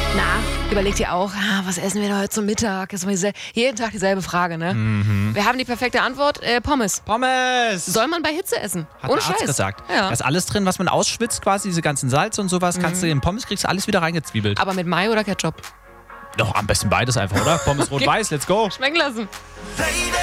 Na, überlegt ihr auch, was essen wir denn heute zum Mittag? Das ist jeden Tag dieselbe Frage, ne? Wir haben die perfekte Antwort, Pommes. Pommes! Soll man bei Hitze essen? Hat Ohne der Arzt Scheiß. gesagt. Ja. Da ist alles drin, was man ausschwitzt quasi, diese ganzen Salz und sowas. Kannst du in Pommes, kriegst du alles wieder reingezwiebelt. Aber mit Mayo oder Ketchup? Doch, am besten beides einfach, oder? Pommes rot-weiß, let's go. Schmecken lassen.